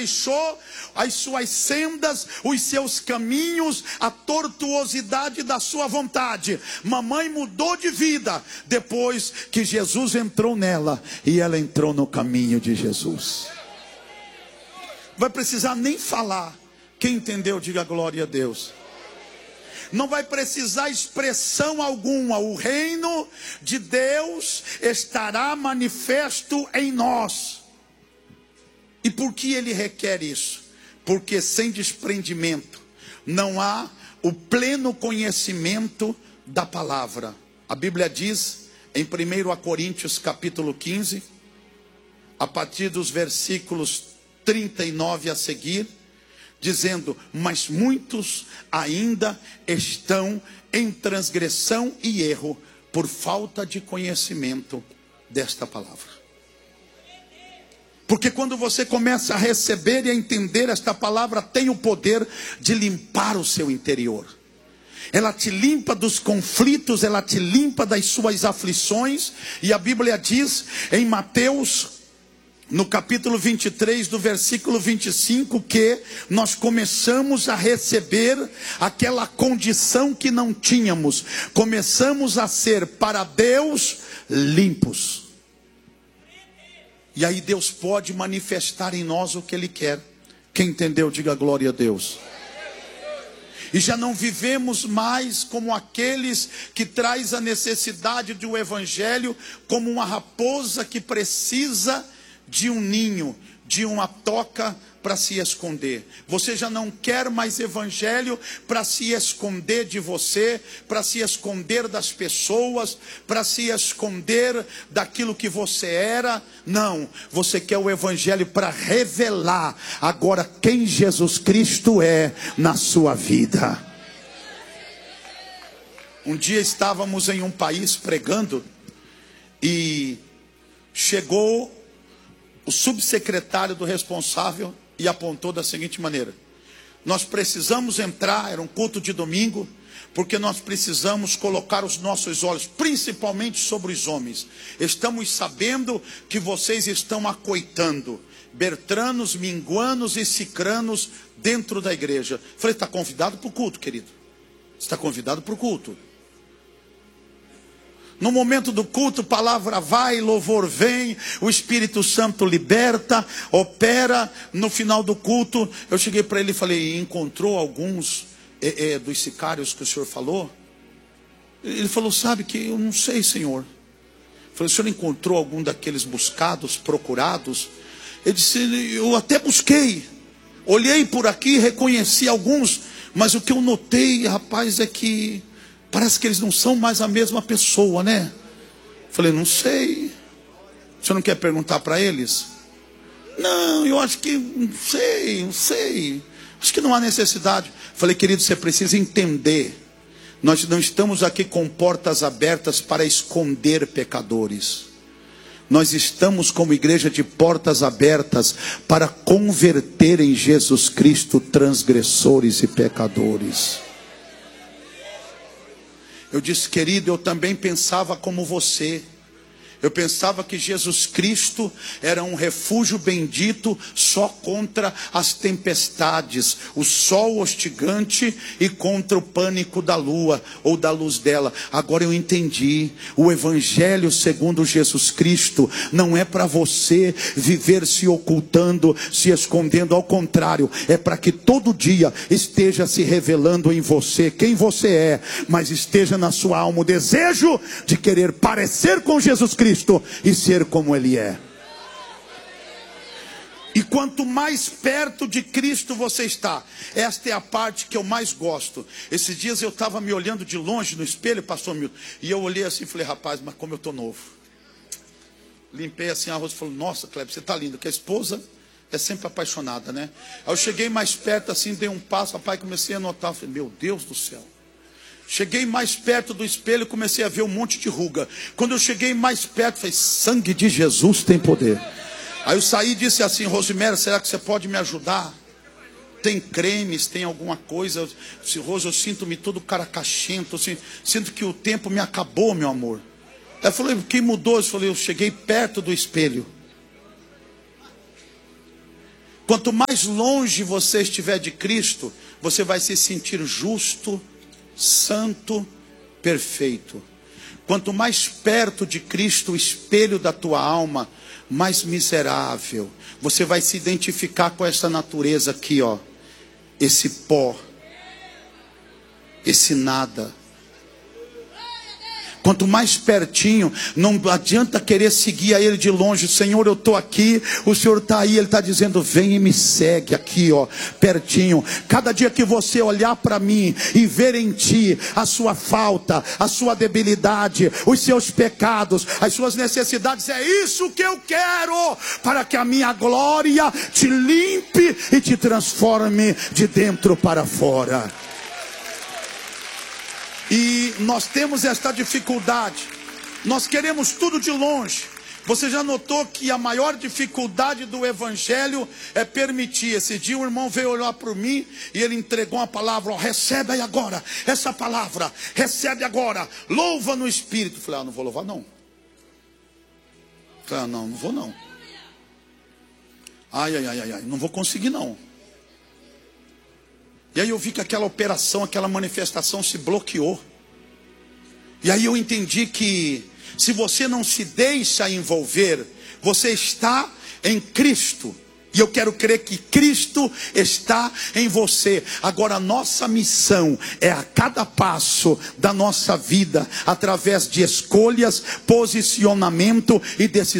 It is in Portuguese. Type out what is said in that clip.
deixou as suas sendas, os seus caminhos, a tortuosidade da sua vontade. Mamãe mudou de vida depois que Jesus entrou nela e ela entrou no caminho de Jesus. Vai precisar nem falar. Quem entendeu, diga glória a Deus. Não vai precisar expressão alguma. O reino de Deus estará manifesto em nós. E por que ele requer isso? Porque sem desprendimento não há o pleno conhecimento da palavra. A Bíblia diz em 1 Coríntios capítulo 15, a partir dos versículos 39 a seguir, dizendo: mas muitos ainda estão em transgressão e erro, por falta de conhecimento desta palavra. Porque quando você começa a receber e a entender, esta palavra tem o poder de limpar o seu interior. Ela te limpa dos conflitos, ela te limpa das suas aflições. E a Bíblia diz em Mateus, no capítulo 23, do versículo 25, que nós começamos a receber aquela condição que não tínhamos. Começamos a ser para Deus limpos. E aí Deus pode manifestar em nós o que Ele quer. Quem entendeu, diga glória a Deus. E já não vivemos mais como aqueles que traz a necessidade de um evangelho como uma raposa que precisa de um ninho, de uma toca para se esconder. Você já não quer mais evangelho para se esconder de você, para se esconder das pessoas, para se esconder daquilo que você era. Não, você quer o evangelho para revelar agora quem Jesus Cristo é na sua vida. Um dia estávamos em um país pregando e chegou o subsecretário do responsável e apontou da seguinte maneira: nós precisamos entrar, era um culto de domingo, porque nós precisamos colocar os nossos olhos, principalmente sobre os homens. Estamos sabendo que vocês estão acoitando bertranos, minguanos e cicranos dentro da igreja. Falei: está convidado para o culto, querido. Está convidado para o culto. No momento do culto, palavra vai, louvor vem, o Espírito Santo liberta, opera. No final do culto, eu cheguei para ele e falei: encontrou alguns dos sicários que o senhor falou? Ele falou: sabe que eu não sei, senhor. Eu falei: o senhor encontrou algum daqueles buscados, procurados? Ele disse: eu até busquei, olhei por aqui, reconheci alguns, mas o que eu notei, rapaz, é que parece que eles não são mais a mesma pessoa, né? Falei: não sei. O senhor não quer perguntar para eles? Não, eu acho que não sei. Acho que não há necessidade. Falei: querido, você precisa entender. Nós não estamos aqui com portas abertas para esconder pecadores. Nós estamos como igreja de portas abertas para converter em Jesus Cristo transgressores e pecadores. Eu disse: querido, eu também pensava como você. Eu pensava que Jesus Cristo era um refúgio bendito só contra as tempestades, o sol hostigante e contra o pânico da lua ou da luz dela. Agora eu entendi. O evangelho segundo Jesus Cristo não é para você viver se ocultando, se escondendo. Ao contrário, é para que todo dia esteja se revelando em você quem você é, mas esteja na sua alma o desejo de querer parecer com Jesus Cristo e ser como Ele é. E quanto mais perto de Cristo você está, esta é a parte que eu mais gosto. Esses dias eu estava me olhando de longe no espelho, pastor Milton, e eu olhei assim e falei: rapaz, mas como eu estou novo. Limpei assim a rosto e falei: nossa, Kleber, você está lindo. Que a esposa é sempre apaixonada, né? Aí eu cheguei mais perto assim, dei um passo, rapaz, comecei a notar, falei: meu Deus do céu. Cheguei mais perto do espelho e comecei a ver um monte de ruga. Quando eu cheguei mais perto, falei: sangue de Jesus tem poder. Aí eu saí e disse assim: Rosemary, será que você pode me ajudar? Tem cremes, tem alguma coisa? Eu disse: Rose, eu sinto-me todo caracachento, assim, sinto que o tempo me acabou, meu amor. Ela falou: o que mudou? Eu falei: eu cheguei perto do espelho Quanto mais longe você estiver de Cristo, você vai se sentir justo, santo, perfeito. Quanto mais perto de Cristo, o espelho da tua alma, mais miserável. Você vai se identificar com essa natureza aqui, ó. Esse pó, esse nada. Quanto mais pertinho, não adianta querer seguir a Ele de longe. Senhor, eu estou aqui, o Senhor está aí, Ele está dizendo, vem e me segue aqui, ó, pertinho. Cada dia que você olhar para mim e ver em ti a sua falta, a sua debilidade, os seus pecados, as suas necessidades, é isso que eu quero, para que a minha glória te limpe e te transforme de dentro para fora. E nós temos esta dificuldade, nós queremos tudo de longe. Você já notou que a maior dificuldade do evangelho é permitir? Esse dia um irmão veio olhar para mim e ele entregou uma palavra, ó, recebe aí agora, essa palavra, recebe agora, louva no Espírito. Eu falei, não vou louvar não. Eu falei, não vou não. Ai, não vou conseguir não. E aí eu vi que aquela operação, aquela manifestação se bloqueou. E aí eu entendi que se você não se deixa envolver, você está em Cristo. E eu quero crer que Cristo está em você. Agora a nossa missão é a cada passo da nossa vida, através de escolhas, posicionamento e decisão.